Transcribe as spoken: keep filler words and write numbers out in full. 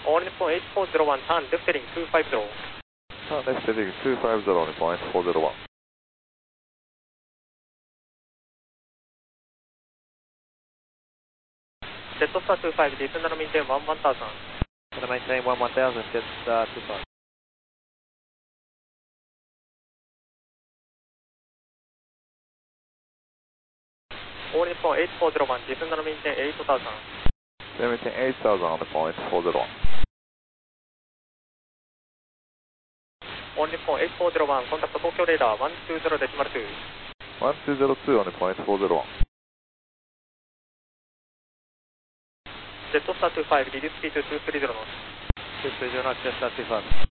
All Nippon eight four zero one, turn left heading two five zero. Turn left heading two five zero, Nippon eight four zero one. Jetstar two five, descend and maintain one one thousand. Gonna maintain one one thousand, Jetstar two five. All Nippon eight four zero one, descend and maintain eight thousand. Maintain eight thousand on Nippon eight four zero one. All Nippon eight four zero one, contact Tokyo radar one two zero decimal two. one two zero two on Nippon eight four zero one. Jetstar two five, reduce speed to two three zero knots. two three zero knots, Jetstar two five.